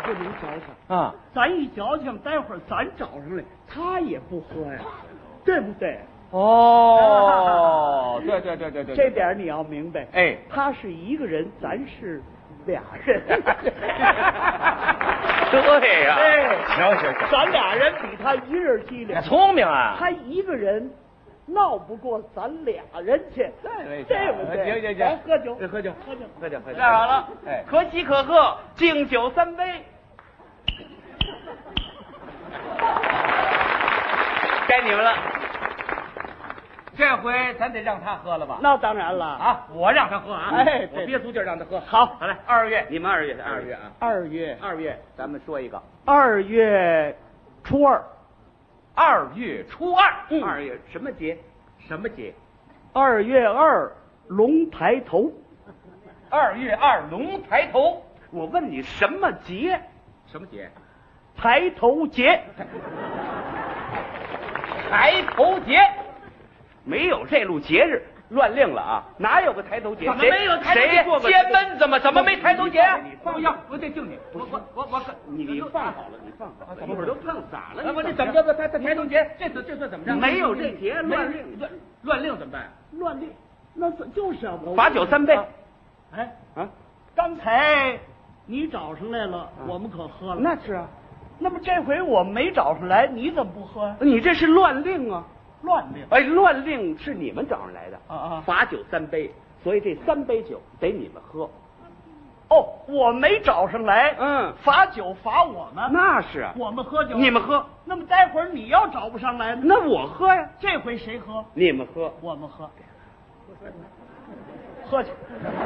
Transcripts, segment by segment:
不能矫情啊！ 咱一矫情，待会儿咱找上来，他也不喝呀，对不对？ 哦，对， 这点你要明白。 哎， 他是一个人，咱是俩人。 对呀， 对， 行， 咱俩人比他一人机灵， 聪明啊！ 他一个人闹不过咱俩人去，对不对？ 行， 咱喝酒， 站好了，哎，可喜可贺，敬酒3杯。该你们了，这回咱得让他喝了吧？ 那当然了啊，我让他喝啊！ 哎， 我憋足劲让他喝。 好， 来，2月，你们2月啊 ？2月， 咱们说一个 2月初二 ，2月初二 ，2 月什么节 ？2月2龙抬头 ，2月2龙抬头。我问你什么节？ 抬头节。 抬头节没有这路节日，乱令了啊！哪有个抬头节？ 怎么没有抬头节？ 谁接闷子吗？怎么没抬头节？ 不要，我得敬你。 你放好了，你放好了，一会儿都碰洒了。 你怎么着？他抬头节，这算怎么着？ 没有这节， 乱令怎么办？ 乱令，那就是啊， 罚酒3杯。 哎啊，刚才你找上来了，我们可喝了。 那是啊。 那么这回我没找上来，你怎么不喝呀？ 你这是乱令啊！ 乱令！ 哎，乱令是你们找上来的啊！ 罚酒3杯，所以这3杯酒得你们喝。 哦，我没找上来，罚酒罚我们。 那是啊， 我们喝酒， 你们喝。 那么待会儿你要找不上来呢？ 那我喝呀。 这回谁喝？ 你们喝， 我们喝。喝去。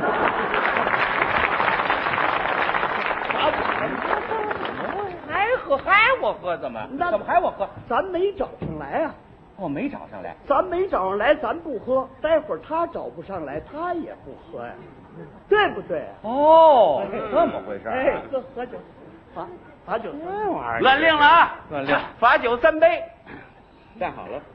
还我喝怎么还我喝？ 咱没找上来啊！ 我没找上来， 咱没找上来，咱不喝。待会儿他找不上来，他也不喝呀，对不对？ 哦，这么回事。 哎，喝酒，罚酒， 这玩意儿乱令了啊！ 乱令，罚酒3杯。站好了，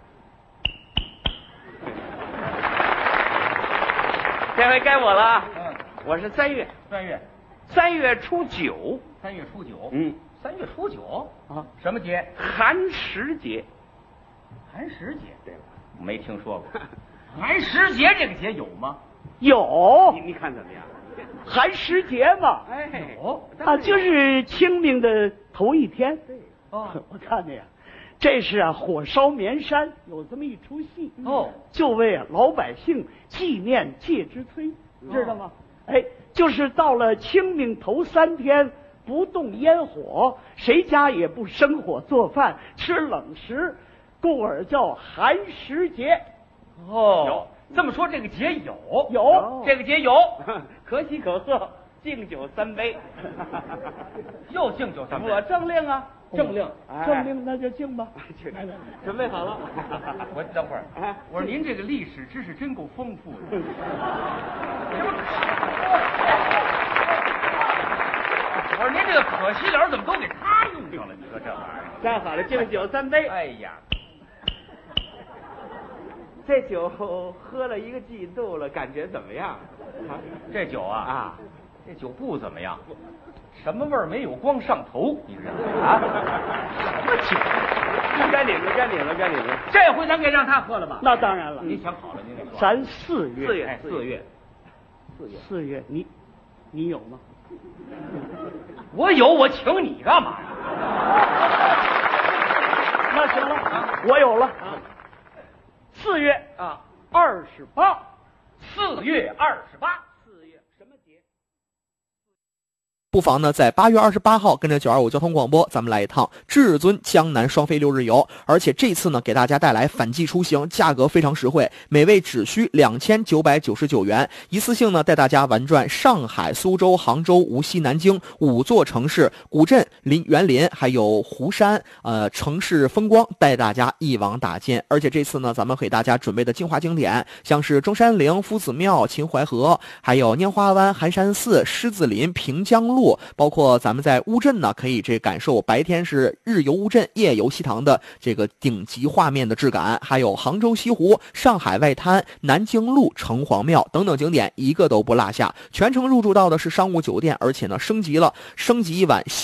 这回该我了。我是3月初9。 3月初9。3月初9 啊， 什么节？ 寒食节。 寒食节， 对吧？ 没听说过。寒食节这个节有吗？ 有。 你看怎么样？ 寒食节嘛， 有啊，就是清明的头一天。 对， 我看见呀，这是啊，火烧绵山有这么一出戏就为啊老百姓纪念介之催，知道吗？哎，就是到了清明头3天。不动烟火，谁家也不生火做饭吃冷食，故而叫寒食节。 有这么说，这个节有这个节有， 可喜可贺，敬酒3杯。 又敬酒3杯。 我政令啊， 政令那就敬吧。 准备好了。 我等会儿，我说您这个历史知识真够丰富的。我说您这个可惜了怎么都给他用上了？你说这玩意儿。 站好了，敬酒3杯。 哎呀， 这酒喝了1个季度了，感觉怎么样？ 这酒这酒不怎么样，什么味儿没有，光上头。你知道吗？什么酒？ 该你们。 这回咱给让他喝了吧？ 那当然了。 您想好了，您得喝。 咱4月，你有吗？ 我有，我请你干嘛呀？ 那行了，我有了。4月28。 4月28。 什么节？ 不妨呢，在8月28号跟着925交通广播，咱们来一趟至尊江南双飞6日游。而且这次呢，给大家带来反季出行，价格非常实惠，每位只需2999元，一次性呢带大家玩转上海、苏州、杭州、无锡、南京5座城市，古镇、园林，还有湖山，城市风光，带大家一网打尽。而且这次呢，咱们给大家准备的精华景点，像是中山陵、夫子庙、秦淮河，还有拈花湾、寒山寺、狮子林、平江路。包括咱们在乌镇呢，可以感受白天是日游乌镇，夜游西塘的这个顶级画面的质感，还有杭州西湖、上海外滩、南京路、城隍庙等等景点，一个都不落下。全程入住到的是商务酒店，而且呢升级一晚